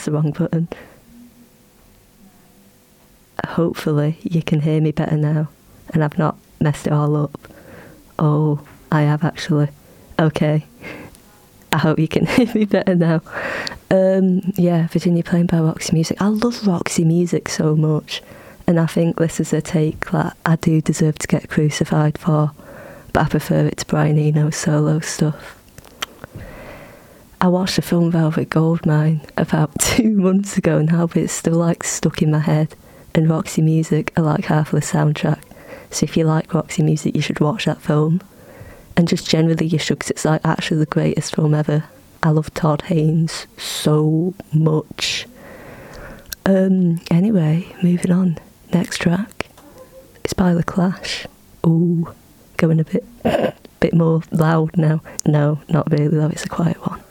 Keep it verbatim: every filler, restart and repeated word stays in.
the wrong button. Hopefully you can hear me better now and I've not messed it all up. Oh, I have actually. Okay. I hope you can hear me better now. Um, yeah, Virginia Plain by Roxy Music. I love Roxy Music so much, and I think this is a take that I do deserve to get crucified for, but I prefer it to Brian Eno's solo stuff. I watched the film Velvet Goldmine about two months ago now, but it's still like stuck in my head, and Roxy Music are like half of the soundtrack, so if you like Roxy Music you should watch that film. And just generally you should, because it's like actually the greatest film ever. I love Todd Haynes so much. Um, anyway, moving on. Next track. It's by The Clash. Ooh, going a bit, bit more loud now. No, not really though, it's a quiet one.